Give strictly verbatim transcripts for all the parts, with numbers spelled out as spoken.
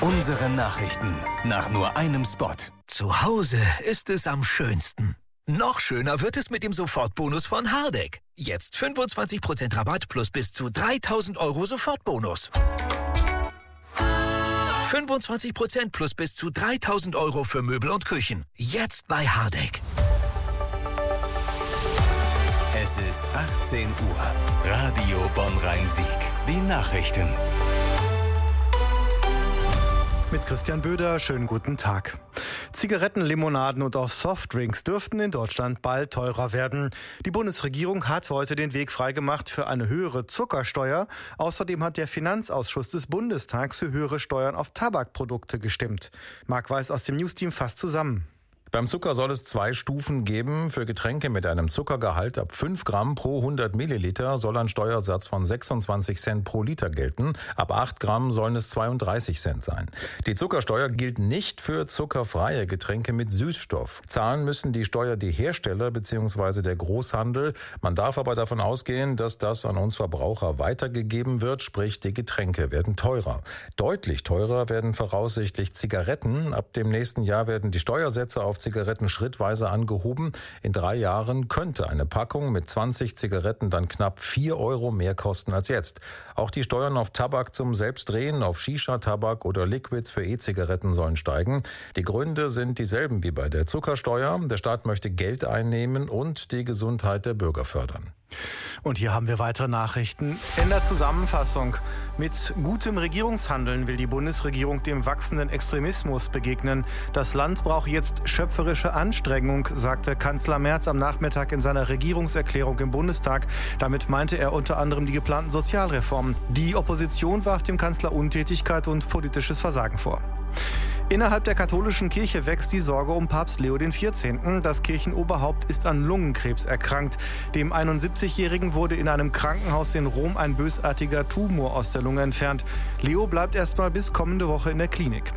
Unsere Nachrichten nach nur einem Spot. Zu Hause ist es am schönsten. Noch schöner wird es mit dem Sofortbonus von Hardegg. Jetzt fünfundzwanzig Prozent Rabatt plus bis zu dreitausend Euro Sofortbonus. fünfundzwanzig Prozent plus bis zu dreitausend Euro für Möbel und Küchen. Jetzt bei Hardegg. Es ist achtzehn Uhr. Radio Bonn-Rhein-Sieg. Die Nachrichten. Mit Christian Böder, schönen guten Tag. Zigaretten, Limonaden und auch Softdrinks dürften in Deutschland bald teurer werden. Die Bundesregierung hat heute den Weg freigemacht für eine höhere Zuckersteuer. Außerdem hat der Finanzausschuss des Bundestags für höhere Steuern auf Tabakprodukte gestimmt. Marc Weiß aus dem Newsteam fasst zusammen. Beim Zucker soll es zwei Stufen geben. Für Getränke mit einem Zuckergehalt ab fünf Gramm pro hundert Milliliter soll ein Steuersatz von sechsundzwanzig Cent pro Liter gelten. Ab acht Gramm sollen es zweiunddreißig Cent sein. Die Zuckersteuer gilt nicht für zuckerfreie Getränke mit Süßstoff. Zahlen müssen die Steuer die Hersteller bzw. der Großhandel. Man darf aber davon ausgehen, dass das an uns Verbraucher weitergegeben wird, sprich die Getränke werden teurer. Deutlich teurer werden voraussichtlich Zigaretten. Ab dem nächsten Jahr werden die Steuersätze auf Zigaretten schrittweise angehoben. In drei Jahren könnte eine Packung mit zwanzig Zigaretten dann knapp vier Euro mehr kosten als jetzt. Auch die Steuern auf Tabak zum Selbstdrehen, auf Shisha-Tabak oder Liquids für E-Zigaretten sollen steigen. Die Gründe sind dieselben wie bei der Zuckersteuer. Der Staat möchte Geld einnehmen und die Gesundheit der Bürger fördern. Und hier haben wir weitere Nachrichten in der Zusammenfassung. Mit gutem Regierungshandeln will die Bundesregierung dem wachsenden Extremismus begegnen. Das Land braucht jetzt schöpferische Anstrengung, sagte Kanzler Merz am Nachmittag in seiner Regierungserklärung im Bundestag. Damit meinte er unter anderem die geplanten Sozialreformen. Die Opposition warf dem Kanzler Untätigkeit und politisches Versagen vor. Innerhalb der katholischen Kirche wächst die Sorge um Papst Leo der vierzehnte. Das Kirchenoberhaupt ist an Lungenkrebs erkrankt. Dem einundsiebzigjährigen wurde in einem Krankenhaus in Rom ein bösartiger Tumor aus der Lunge entfernt. Leo bleibt erstmal bis kommende Woche in der Klinik.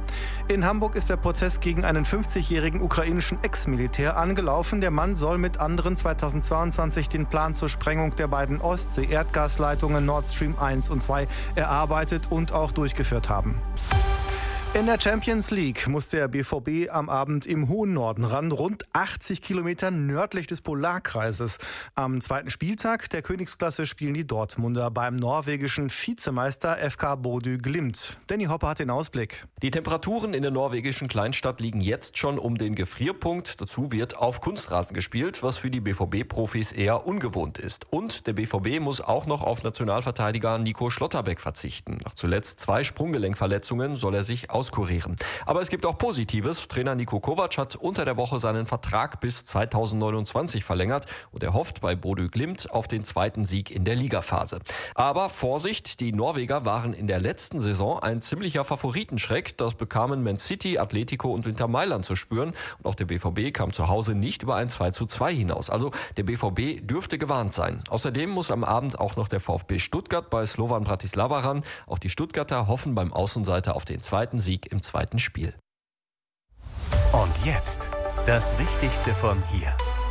In Hamburg ist der Prozess gegen einen fünfzigjährigen ukrainischen Ex-Militär angelaufen. Der Mann soll mit anderen zweitausendzweiundzwanzig den Plan zur Sprengung der beiden Ostsee-Erdgasleitungen Nord Stream eins und zwei erarbeitet und auch durchgeführt haben. In der Champions League muss der B V B am Abend im hohen Norden ran, rund achtzig Kilometer nördlich des Polarkreises. Am zweiten Spieltag der Königsklasse spielen die Dortmunder beim norwegischen Vizemeister F K Bodø Glimt. Danny Hopper hat den Ausblick. Die Temperaturen in der norwegischen Kleinstadt liegen jetzt schon um den Gefrierpunkt. Dazu wird auf Kunstrasen gespielt, was für die B V B-Profis eher ungewohnt ist. Und der B V B muss auch noch auf Nationalverteidiger Nico Schlotterbeck verzichten. Nach zuletzt zwei Sprunggelenkverletzungen soll er sich aus Kurieren. Aber es gibt auch Positives. Trainer Niko Kovac hat unter der Woche seinen Vertrag bis zweitausendneunundzwanzig verlängert und er hofft bei Bodø Glimt auf den zweiten Sieg in der Ligaphase. Aber Vorsicht, die Norweger waren in der letzten Saison ein ziemlicher Favoritenschreck. Das bekamen Man City, Atletico und Inter Mailand zu spüren. Und auch der B V B kam zu Hause nicht über ein zwei zu zwei hinaus. Also der B V B dürfte gewarnt sein. Außerdem muss am Abend auch noch der VfB Stuttgart bei Slovan Bratislava ran. Auch die Stuttgarter hoffen beim Außenseiter auf den zweiten Sieg im zweiten Spiel. Und jetzt das Wichtigste von hier.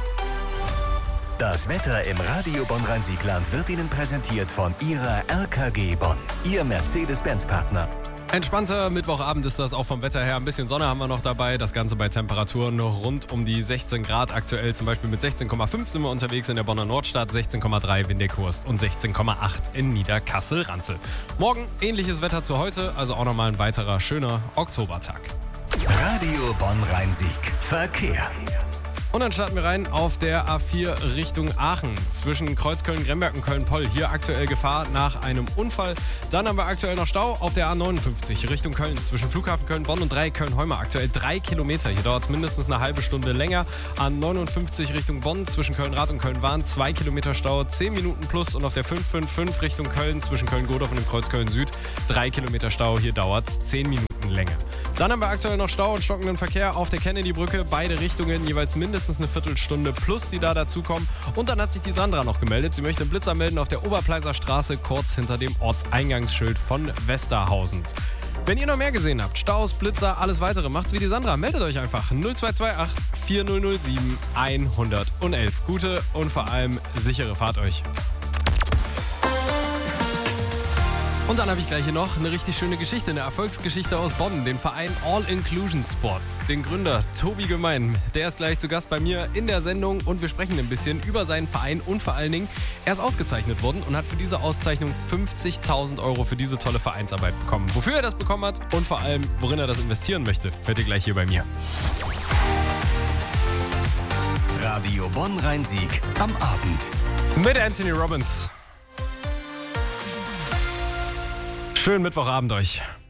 Das Wetter im Radio Bonn-Rhein-Sieg-Land wird Ihnen präsentiert von Ihrer R K G Bonn, Ihr Mercedes-Benz-Partner. Entspannter Mittwochabend ist das auch vom Wetter her. Ein bisschen Sonne haben wir noch dabei. Das Ganze bei Temperaturen rund um die sechzehn Grad. Aktuell zum Beispiel mit sechzehn Komma fünf sind wir unterwegs in der Bonner Nordstadt, sechzehn Komma drei Windekhurst und sechzehn Komma acht in Niederkassel-Ranzel. Morgen ähnliches Wetter zu heute, also auch nochmal ein weiterer schöner Oktobertag. Radio Bonn-Rhein-Sieg. Verkehr. Und dann starten wir rein auf der A vier Richtung Aachen. Zwischen Kreuzköln-Gremberg und Köln-Poll. Hier aktuell Gefahr nach einem Unfall. Dann haben wir aktuell noch Stau auf der A neunundfünfzig Richtung Köln. Zwischen Flughafen Köln-Bonn und Dreieck Köln-Heumer. Aktuell drei Kilometer. Hier dauert es mindestens eine halbe Stunde länger. A neunundfünfzig Richtung Bonn. Zwischen Köln-Rad und Köln-Wahn. Zwei Kilometer Stau, zehn Minuten plus. Und auf der fünf fünf fünf Richtung Köln. Zwischen Köln-Godorf und dem Kreuz Köln-Süd. Drei Kilometer Stau. Hier dauert es zehn Minuten länger. Dann haben wir aktuell noch Stau und stockenden Verkehr auf der Kennedy-Brücke. Beide Richtungen jeweils mindestens eine Viertelstunde plus, die da dazukommen. Und dann hat sich die Sandra noch gemeldet. Sie möchte einen Blitzer melden auf der Oberpleißer Straße, kurz hinter dem Ortseingangsschild von Westerhausen. Wenn ihr noch mehr gesehen habt, Staus, Blitzer, alles weitere, macht's wie die Sandra. Meldet euch einfach null zwei zwei acht vier null null sieben eins eins eins. Gute und vor allem sichere Fahrt euch. Und dann habe ich gleich hier noch eine richtig schöne Geschichte, eine Erfolgsgeschichte aus Bonn, den Verein All Inclusion Sports. Den Gründer Tobi Gemein, der ist gleich zu Gast bei mir in der Sendung und wir sprechen ein bisschen über seinen Verein und vor allen Dingen, er ist ausgezeichnet worden und hat für diese Auszeichnung fünfzigtausend Euro für diese tolle Vereinsarbeit bekommen. Wofür er das bekommen hat und vor allem, worin er das investieren möchte, hört ihr gleich hier bei mir. Radio Bonn-Rhein-Sieg am Abend. Mit Anthony Robbins. Schönen Mittwochabend euch.